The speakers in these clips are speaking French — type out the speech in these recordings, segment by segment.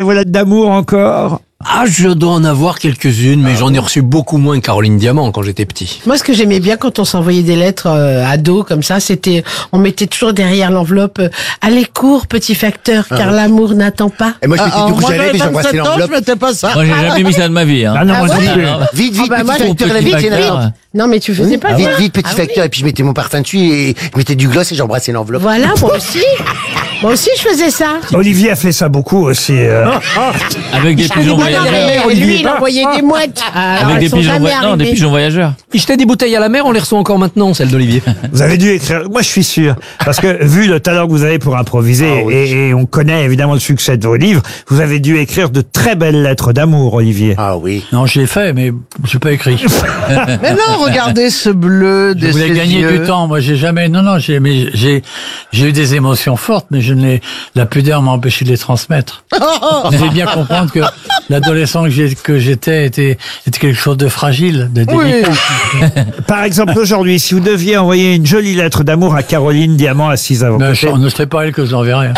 vos lettres d'amour encore? Ah, je dois en avoir quelques-unes, mais j'en ai reçu beaucoup moins que Caroline Diamant quand j'étais petit. Moi, ce que j'aimais bien quand on s'envoyait des lettres ados comme ça, c'était, on mettait toujours derrière l'enveloppe allez cours, petit facteur, car l'amour n'attend pas. Et moi, je mettais du rouge à lèvres et j'embrassais l'enveloppe. Je mettais pas ça. Moi, j'ai jamais mis ça de ma vie. Hein. Ah non, moi Ah non ouais plus. Vite, vite, bah, moi, petit facteur, la petit vite, facteur. Non, mais tu faisais pas ça. Vite, vite, petit Ah oui. facteur. Et puis je mettais mon parfum dessus et je mettais du gloss et j'embrassais l'enveloppe. Voilà, moi aussi. Moi aussi, je faisais ça. Olivier a fait ça beaucoup aussi. Avec des pigeons Non, voyageurs. mais lui, il envoyait des mouettes. Alors, Avec elles des sont pigeons, jamais non, des arrivées. pigeons voyageurs. Il jetait des bouteilles à la mer, on les reçoit encore maintenant, celles d'Olivier. Vous avez dû écrire. Moi, je suis sûr, parce que vu le talent que vous avez pour improviser, et on connaît évidemment le succès de vos livres, vous avez dû écrire de très belles lettres d'amour, Olivier. Ah oui. Non, je l'ai fait, mais je l'ai pas écrit. Mais non, regardez ce bleu Je de voulais ses gagner yeux. du temps. Moi, j'ai jamais. Non, non, j'ai eu des émotions fortes, mais je ne les. La pudeur m'a empêché de les transmettre. Vous devez bien comprendre que l'adolescent que j'étais était quelque chose de fragile, de délicat. Par exemple, aujourd'hui, si vous deviez envoyer une jolie lettre d'amour à Caroline Diamant assise à vos Mais côtés, ne serait pas elle que je l'enverrais.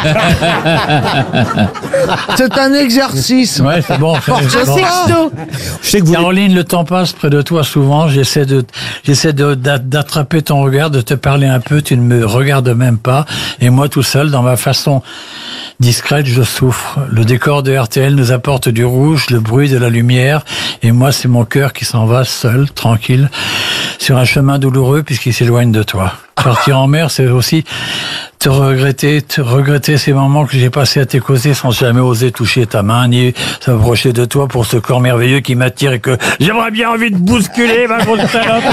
C'est un exercice. Ouais, c'est bon. Un sexto. je sais que vous... Caroline, le temps passe près de toi souvent. J'essaie d'attraper ton regard, de te parler un peu. Tu ne me regardes même pas. Et moi, tout seul, dans ma façon discrète, je souffre. Le décor de RTL nous apporte du rouge, le bruit de la lumière. Et moi, c'est mon cœur qui s'en va seul, tranquille, sur un chemin douloureux puisqu'il s'éloigne de toi. Partir en mer, c'est aussi te regretter ces moments que j'ai passés à tes côtés sans jamais oser toucher ta main ni s'approcher de toi pour ce corps merveilleux qui m'attire et que j'aimerais bien envie de bousculer, ma grosse salope.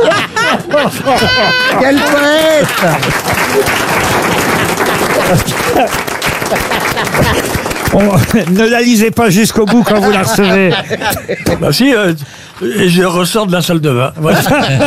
Quel poète! Ne la lisez pas jusqu'au bout quand vous la recevez. Bah si, et je ressors de la salle de bain. Voilà.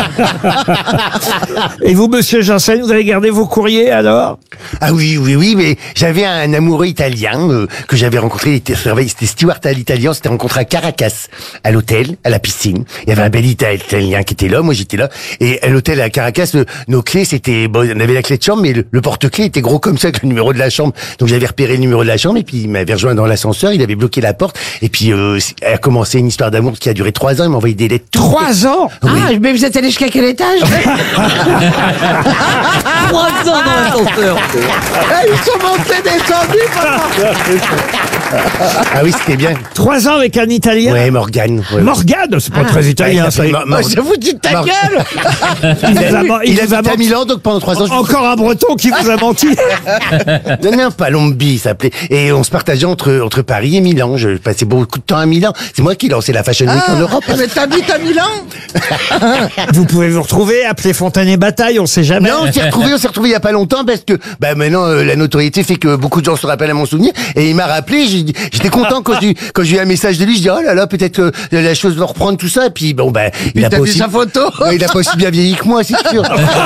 Et vous, monsieur Janssen, vous avez gardé vos courriers alors? Ah oui, oui, oui, mais j'avais un amoureux italien que j'avais rencontré, c'était Stewart à l'Italien, on s'était rencontré à Caracas, à l'hôtel, à la piscine. Il y avait un bel Italien qui était là, moi j'étais là, et à l'hôtel à Caracas, nos clés, c'était, bon, on avait la clé de chambre, mais le porte-clés était gros comme ça, avec le numéro de la chambre. Donc j'avais repéré le numéro de la chambre, et puis il m'avait rejoint dans l'ascenseur, il avait bloqué la porte, et puis a commencé une histoire d'amour qui a duré 3 ans, il m'a envoyé des lettres. 3 ans? Ah, mais vous êtes allé jusqu'à quel étage? 3 ans dans l'ascenseur. Ils sont montés, descendus. Ah oui, c'était bien. 3 ans avec un Italien? Ouais, Morgane. Ouais. Morgane, c'est pas très italien, ça. Je vous dis ta gueule. Il avait à Milan, donc pendant 3 ans. Encore un breton qui vous a menti. Non, Palombi, ça s'appelait. Et on se partageait entre Paris et Milan. Je passais beaucoup de temps à Milan. C'est moi qui lançais la Fashion Week en Europe. Mais t'habites à Milan? Vous pouvez vous retrouver, appeler Fontaine et Bataille, on sait jamais. Non, on s'est retrouvés il y a pas longtemps parce que, bah, maintenant, la notoriété fait que beaucoup de gens se rappellent à mon souvenir. Et il m'a rappelé, j'étais content quand j'ai eu un message de lui, je dis, oh là là, peut-être que la chose va reprendre tout ça. Et puis, bon, bah, il a T'as pas vu aussi, sa photo? ouais, il a pas aussi bien vieilli que moi, c'est sûr.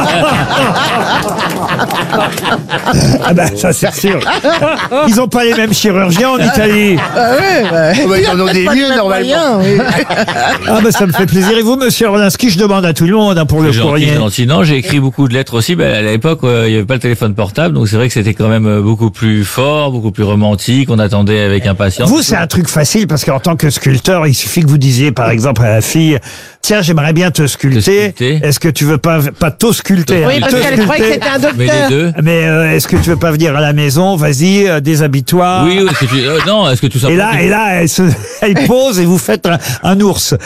Ah bah, ça c'est sûr. Ils ont pas les mêmes chirurgiens en Italie. Ah ouais, Oh, bah, ils en ont des mieux, normalement. Ah bah, ça me fait plaisir. Et vous, monsieur Orlinski, je demande à tout le monde, hein, pour le C'est gentil, courrier. c'est gentil. Non, j'ai écrit beaucoup de lettres aussi. À l'époque, il n'y avait pas le téléphone portable, donc c'est vrai que c'était quand même beaucoup plus fort, beaucoup plus romantique. On attendait avec impatience. Vous, c'est un truc facile parce qu'en tant que sculpteur, il suffit que vous disiez, par exemple, à la fille, tiens, j'aimerais bien te sculpter. Est-ce que tu veux pas t'ausculter? Oui, parce qu'elle croyait que c'était un Mais les docteur. deux. Mais est-ce que tu veux pas venir à la maison? Vas-y, déshabille-toi. Oui, est-ce que tu... non, est-ce que tout ça... Et là, elle pose et vous faites un ours.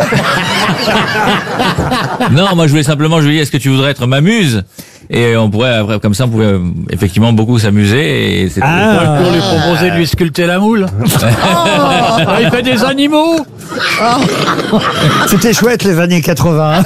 Non, moi je voulais simplement, je lui dis, est-ce que tu voudrais être ma muse? Et on pourrait, après, comme ça, on pouvait effectivement beaucoup s'amuser. Et c'était Pour lui proposer de lui sculpter la moule. Il fait des animaux. C'était chouette les années 80.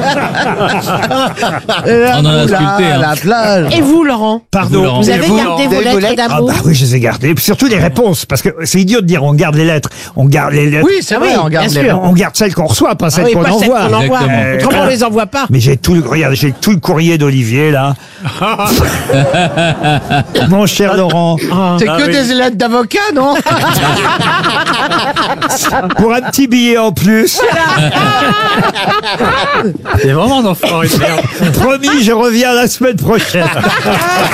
on en a sculpté. Hein. la plage. Et vous, Laurent? Pardon. Laurent. Vous avez vous, gardé vous vos avez vos lettres lettres? Ah d'amour? bah oui, je les ai gardées. Et puis surtout les réponses, parce que c'est idiot de dire on garde les lettres. On garde les lettres. Oui, c'est vrai, oui, on garde bien les sûr. On garde celles qu'on reçoit, pas celles Oui, qu'on pas celles envoie. qu'on envoie. Exactement. Autrement, on les envoie pas. Mais j'ai tout le courrier d'Olivier là. Mon cher Laurent, C'est que des lettres d'avocat, non? pour un petit billet en plus. C'est vraiment d'enfant, une merde. Promis, je reviens la semaine prochaine.